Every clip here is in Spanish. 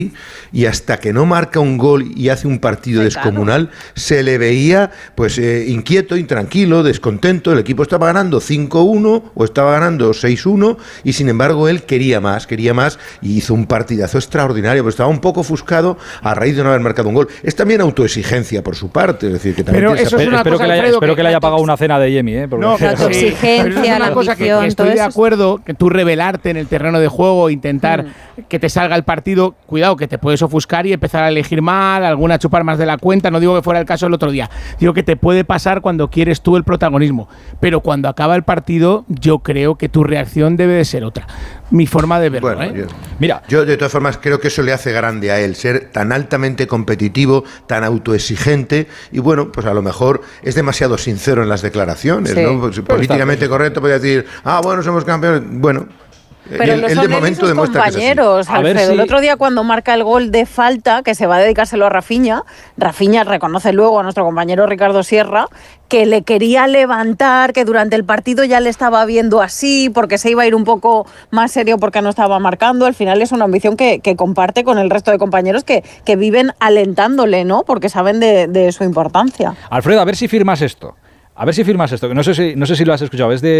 y hasta que no marca un gol y hace un partido descomunal, se le veía pues inquieto, intranquilo, descontento. El equipo estaba ganando 5-1 o estaba ganando 6-1 y sin embargo él quería más y hizo un partidazo extraordinario, pero estaba un poco ofuscado a raíz de no haber marcado un gol. Es también autoexigencia por su parte, es decir, que también pero eso es una espero cosa, que Alfredo, le haya pagado una cena de Yemi, porque No, autoexigencia, la cosa que estoy de acuerdo, que tú revelarte en el terreno de juego, intentar que te salga el partido, cuidado que te puedes ofuscar y empezar a elegir mal, alguna chupar más de la cuenta, no digo que fuera el caso el otro día, digo que te puede pasar cuando quieres tú el protagonismo, pero cuando acaba el partido yo creo que tu reacción debe de ser otra, mi forma de verlo. Bueno, yo de todas formas creo que eso le hace grande a él, ser tan altamente competitivo, tan autoexigente y bueno, pues a lo mejor es demasiado sincero en las declaraciones, ¿no? Pues, políticamente correcto podría decir, bueno, somos campeones, bueno. Pero él de momento demuestra compañeros, que es así. Alfredo, el otro día cuando marca el gol de falta, que se va a dedicárselo a Rafinha reconoce luego a nuestro compañero Ricardo Sierra que le quería levantar, que durante el partido ya le estaba viendo así, porque se iba a ir un poco más serio porque no estaba marcando. Al final es una ambición que comparte con el resto de compañeros que viven alentándole, ¿no? Porque saben de su importancia. Alfredo, a ver si firmas esto. Que no sé si lo has escuchado. Es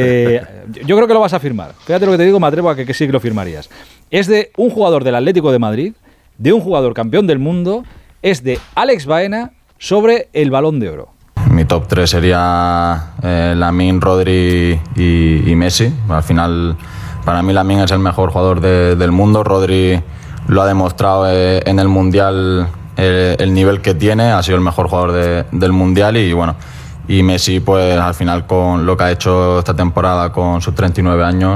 yo creo que lo vas a firmar. Fíjate lo que te digo, me atrevo a que sí que lo firmarías. Es de un jugador del Atlético de Madrid, de un jugador campeón del mundo, es de Alex Baena sobre el Balón de Oro. Mi top 3 sería Lamine, Rodri y Messi. Al final, para mí Lamine es el mejor jugador del mundo. Rodri lo ha demostrado en el Mundial, el nivel que tiene. Ha sido el mejor jugador del Mundial y bueno... Y Messi, pues al final con lo que ha hecho esta temporada con sus 39 años,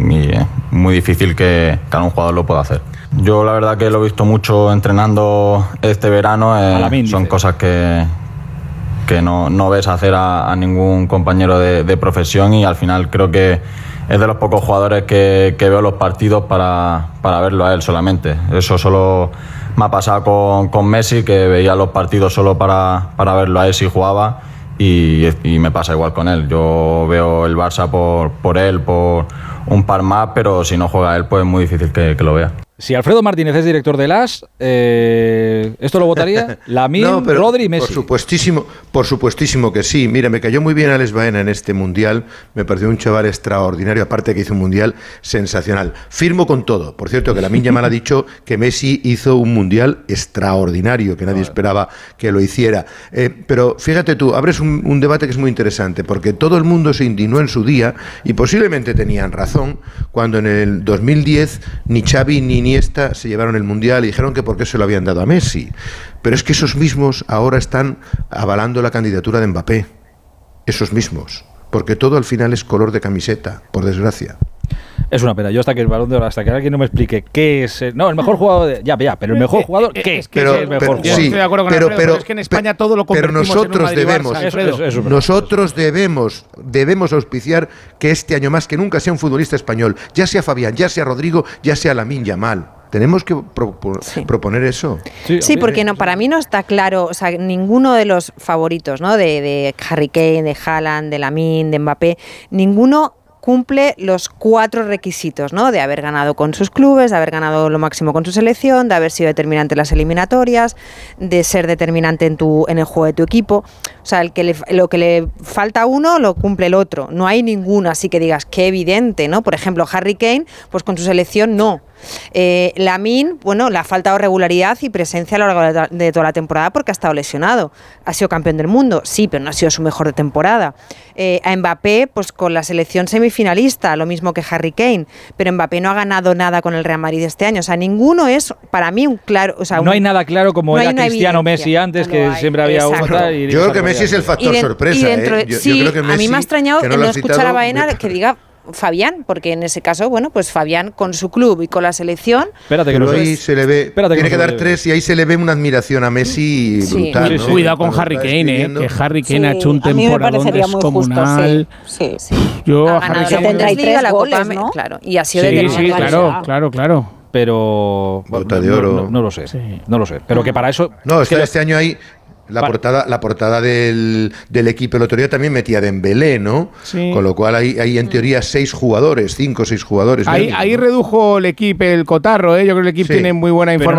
muy difícil que un jugador lo pueda hacer. Yo la verdad que lo he visto mucho entrenando este verano, son cosas que no ves hacer a ningún compañero de profesión y al final creo que es de los pocos jugadores que veo los partidos para verlo a él solamente. Eso solo me ha pasado con Messi, que veía los partidos solo para verlo a él si jugaba. Y me pasa igual con él. Yo veo el Barça por él, por un par más, pero si no juega él, pues es muy difícil que lo vea. Si Alfredo Martínez es director del AS, ¿esto lo votaría? Lamine, Rodri y Messi. Por supuestísimo que sí. Mira, me cayó muy bien Alex Baena en este Mundial. Me pareció un chaval extraordinario, aparte que hizo un Mundial sensacional. Firmo con todo. Por cierto, que Lamine Yamal ha dicho que Messi hizo un Mundial extraordinario, que nadie esperaba que lo hiciera. Pero fíjate tú, abres un debate que es muy interesante, porque todo el mundo se indignó en su día, y posiblemente tenían razón, cuando en el 2010 ni Xavi ni Iniesta se llevaron el Mundial y dijeron que por qué se lo habían dado a Messi. Pero es que esos mismos ahora están avalando la candidatura de Mbappé. Esos mismos. Porque todo al final es color de camiseta, por desgracia. Es una pena. Yo hasta que el Balón de Oro, hasta que alguien no me explique qué es... el mejor jugador... Ya, pero el mejor jugador, ¿qué es? Es el mejor jugador. Sí, estoy de acuerdo con Alfredo, pero es que en España todo lo convertimos en un Madrid-Barça. Nosotros debemos auspiciar que este año más que nunca sea un futbolista español, ya sea Fabián, ya sea Rodrigo, ya sea Lamine Yamal. Tenemos que proponer eso. Sí, porque no, para mí no está claro, o sea, ninguno de los favoritos, ¿no? De Harry Kane, de Haaland, de Lamine, de Mbappé, ninguno cumple los 4 requisitos, ¿no? De haber ganado con sus clubes, de haber ganado lo máximo con su selección, de haber sido determinante en las eliminatorias, de ser determinante en el juego de tu equipo. O sea, lo que le falta a uno lo cumple el otro. No hay ninguno así que digas qué evidente, ¿no? Por ejemplo, Harry Kane, pues con su selección no. Lamine, bueno, le ha faltado regularidad y presencia a lo largo de toda la temporada porque ha estado lesionado. Ha sido campeón del mundo, sí, pero no ha sido su mejor de temporada. A Mbappé, pues con la selección semifinalista, lo mismo que Harry Kane, pero Mbappé no ha ganado nada con el Real Madrid este año. O sea, ninguno es para mí un claro... O sea, no hay nada claro como era Cristiano Messi antes, que siempre había otra. Yo creo que Messi es el factor sorpresa. Yo creo que Messi, a mí me ha extrañado que no escuchar a Baena que diga Fabián, porque en ese caso, bueno, pues Fabián con su club y con la selección. Espérate que no ahí se le ve. Tiene que dar 3 y ahí se le ve una admiración a Messi brutal. ¿no? Cuidado con Harry Kane, que Harry Kane ha hecho un temporadón descomunal. Sí. Yo ha ganado la Bundesliga, la Copa, ¿no? Claro, y ha sido determinante. Claro. Pero Bota de oro. No lo sé. No lo sé. Pero que para eso. No, es que este año hay. La portada del equipo el otro día también metía Dembélé, ¿no? Sí. Con lo cual hay en teoría 5 o 6 jugadores. Ahí redujo el equipo el cotarro, ¿eh? Yo creo que el equipo tiene muy buena información.